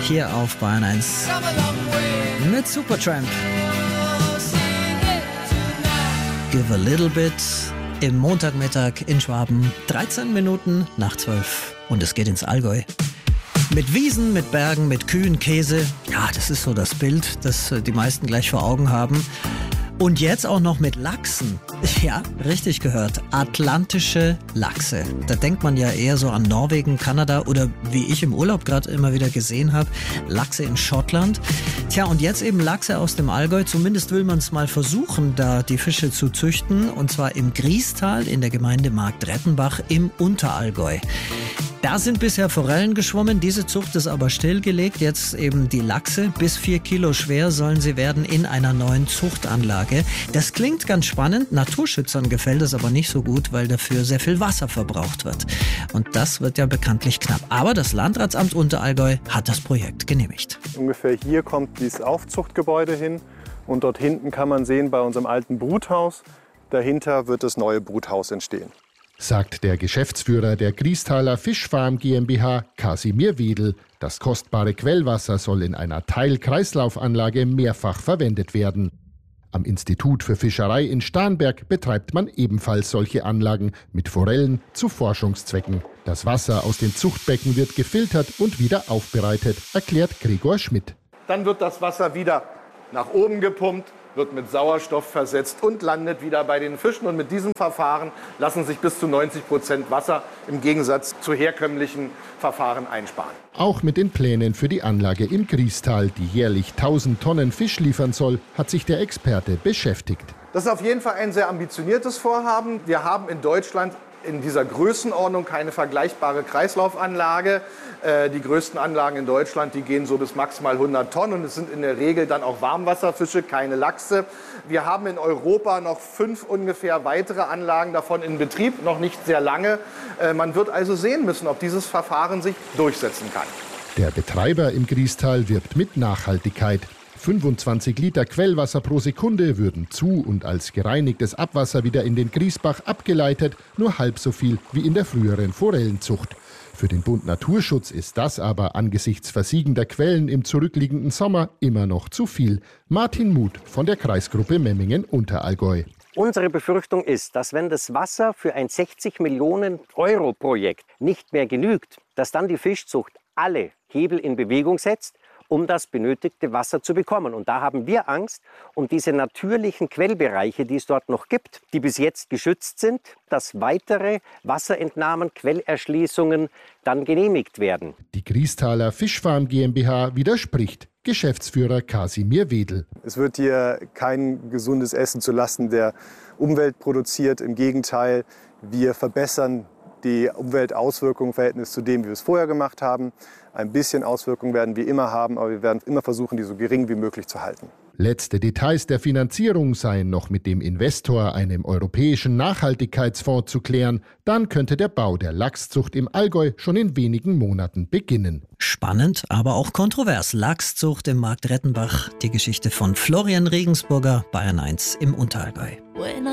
hier auf Bayern 1 mit Supertramp. Give a little bit im Montagmittag in Schwaben, 13 Minuten nach 12 und es geht ins Allgäu. Mit Wiesen, mit Bergen, mit Kühen, Käse. Ja, das ist so das Bild, das die meisten gleich vor Augen haben. Und jetzt auch noch mit Lachsen. Ja, richtig gehört. Atlantische Lachse. Da denkt man ja eher so an Norwegen, Kanada oder wie ich im Urlaub gerade immer wieder gesehen habe, Lachse in Schottland. Tja, und jetzt eben Lachse aus dem Allgäu. Zumindest will man es mal versuchen, da die Fische zu züchten. Und zwar im Griestal in der Gemeinde Marktrettenbach im Unterallgäu. Da sind bisher Forellen geschwommen, diese Zucht ist aber stillgelegt. Jetzt eben die Lachse, bis 4 Kilo schwer sollen sie werden in einer neuen Zuchtanlage. Das klingt ganz spannend, Naturschützern gefällt es aber nicht so gut, weil dafür sehr viel Wasser verbraucht wird. Und das wird ja bekanntlich knapp. Aber das Landratsamt Unterallgäu hat das Projekt genehmigt. Ungefähr hier kommt dieses Aufzuchtgebäude hin und dort hinten kann man sehen bei unserem alten Bruthaus, dahinter wird das neue Bruthaus entstehen. Sagt der Geschäftsführer der Griestaler Fischfarm GmbH, Kasimir Wedel. Das kostbare Quellwasser soll in einer Teilkreislaufanlage mehrfach verwendet werden. Am Institut für Fischerei in Starnberg betreibt man ebenfalls solche Anlagen mit Forellen zu Forschungszwecken. Das Wasser aus den Zuchtbecken wird gefiltert und wieder aufbereitet, erklärt Gregor Schmidt. Dann wird das Wasser wieder nach oben gepumpt, wird mit Sauerstoff versetzt und landet wieder bei den Fischen. Und mit diesem Verfahren lassen sich bis zu 90% Wasser im Gegensatz zu herkömmlichen Verfahren einsparen. Auch mit den Plänen für die Anlage im Griestal, die jährlich 1000 Tonnen Fisch liefern soll, hat sich der Experte beschäftigt. Das ist auf jeden Fall ein sehr ambitioniertes Vorhaben. Wir haben in Deutschland in dieser Größenordnung keine vergleichbare Kreislaufanlage. Die größten Anlagen in Deutschland, die gehen so bis maximal 100 Tonnen und es sind in der Regel dann auch Warmwasserfische, keine Lachse. Wir haben in Europa noch 5 ungefähr weitere Anlagen davon in Betrieb, noch nicht sehr lange. Man wird also sehen müssen, ob dieses Verfahren sich durchsetzen kann. Der Betreiber im Griestal wirbt mit Nachhaltigkeit. 25 Liter Quellwasser pro Sekunde würden zu und als gereinigtes Abwasser wieder in den Griesbach abgeleitet, nur halb so viel wie in der früheren Forellenzucht. Für den Bund Naturschutz ist das aber angesichts versiegender Quellen im zurückliegenden Sommer immer noch zu viel. Martin Muth von der Kreisgruppe Memmingen-Unterallgäu. Unsere Befürchtung ist, dass wenn das Wasser für ein 60 Millionen Euro Projekt nicht mehr genügt, dass dann die Fischzucht alle Hebel in Bewegung setzt, um das benötigte Wasser zu bekommen. Und da haben wir Angst um diese natürlichen Quellbereiche, die es dort noch gibt, die bis jetzt geschützt sind, dass weitere Wasserentnahmen, Quellerschließungen dann genehmigt werden. Die Griestaler Fischfarm GmbH widerspricht. Geschäftsführer Kasimir Wedel. Es wird hier kein gesundes Essen zulasten der Umwelt produziert. Im Gegenteil, wir verbessern die Umweltauswirkungen im Verhältnis zu dem, wie wir es vorher gemacht haben. Ein bisschen Auswirkungen werden wir immer haben, aber wir werden immer versuchen, die so gering wie möglich zu halten. Letzte Details der Finanzierung seien noch mit dem Investor, einem europäischen Nachhaltigkeitsfonds, zu klären. Dann könnte der Bau der Lachszucht im Allgäu schon in wenigen Monaten beginnen. Spannend, aber auch kontrovers. Lachszucht im Marktrettenbach. Die Geschichte von Florian Regensburger, Bayern 1 im Unterallgäu.